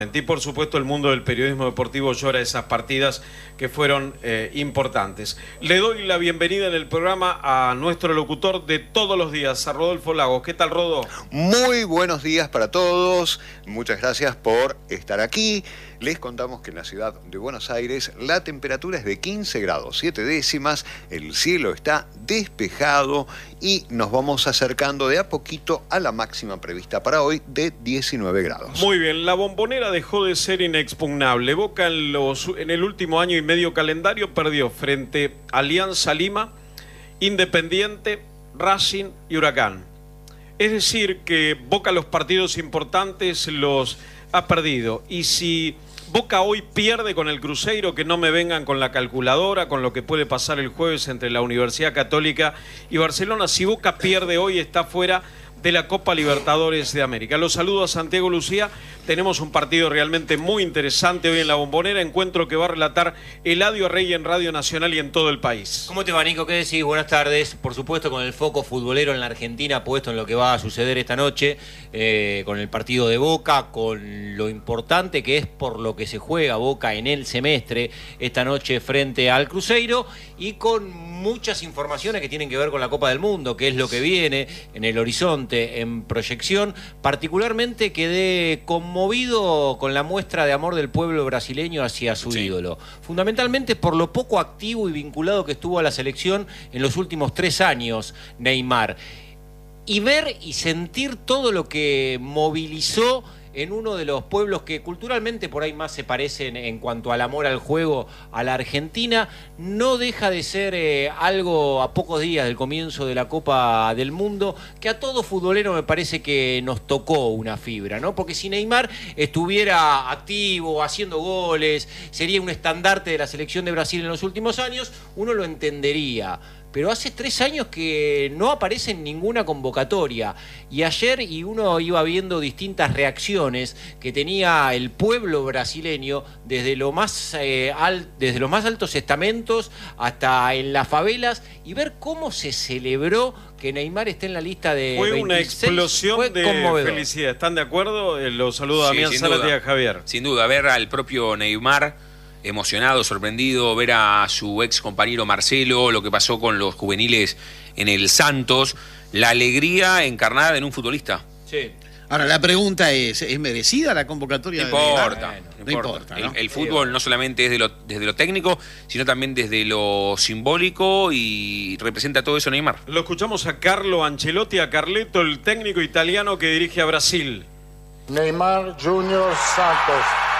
Y por supuesto el mundo del periodismo deportivo llora esas partidas que fueron importantes. Le doy la bienvenida en el programa a nuestro locutor de todos los días, a Rodolfo Lagos. ¿Qué tal, Rodo? Muy buenos días para todos. Muchas gracias por estar aquí. Les contamos que en la ciudad de Buenos Aires la temperatura es de 15 grados 7 décimas, el cielo está despejado y nos vamos acercando de a poquito a la máxima prevista para hoy de 19 grados. Muy bien, la Bombonera dejó de ser inexpugnable. Boca en el último año y medio calendario perdió frente a Alianza Lima, Independiente, Racing y Huracán. Es decir, que Boca los partidos importantes los ha perdido. Y si Boca hoy pierde con el Cruzeiro, que no me vengan con la calculadora, con lo que puede pasar el jueves entre la Universidad Católica y Barcelona. Si Boca pierde hoy, está fuera de la Copa Libertadores de América. Los saludo a Santiago Lucía. Tenemos un partido realmente muy interesante hoy en la Bombonera, encuentro que va a relatar Eladio Rey en Radio Nacional y en todo el país. ¿Cómo te va, Nico? ¿Qué decís? Buenas tardes. Por supuesto, con el foco futbolero en la Argentina puesto en lo que va a suceder esta noche, con el partido de Boca, con lo importante que es por lo que se juega Boca en el semestre esta noche frente al Cruzeiro, y con muchas informaciones que tienen que ver con la Copa del Mundo, que es lo que viene en el horizonte, en proyección. Particularmente quedé conmovido con la muestra de amor del pueblo brasileño hacia su ídolo. Fundamentalmente por lo poco activo y vinculado que estuvo a la selección en los últimos 3 años, Neymar. Y ver y sentir todo lo que movilizó en uno de los pueblos que culturalmente por ahí más se parecen en cuanto al amor al juego a la Argentina, no deja de ser algo a pocos días del comienzo de la Copa del Mundo, que a todo futbolero me parece que nos tocó una fibra, ¿no? Porque si Neymar estuviera activo, haciendo goles, sería un estandarte de la selección de Brasil en los últimos años, uno lo entendería. Pero hace 3 años que no aparece en ninguna convocatoria. Y ayer uno iba viendo distintas reacciones que tenía el pueblo brasileño desde los más altos estamentos hasta en las favelas, y ver cómo se celebró que Neymar esté en la lista de 26. Fue una explosión de felicidad. ¿Están de acuerdo? Los saludo a Damián Zárate y a Javier. Sin duda, ver al propio Neymar emocionado, sorprendido, ver a su ex compañero Marcelo, lo que pasó con los juveniles en el Santos, la alegría encarnada en un futbolista. Sí. Ahora, la pregunta es merecida la convocatoria? No importa, no importa, ¿no? El fútbol no solamente es desde lo técnico, sino también desde lo simbólico, y representa todo eso Neymar. Lo escuchamos a Carlo Ancelotti, a Carleto, el técnico italiano que dirige a Brasil. Neymar Junior Santos.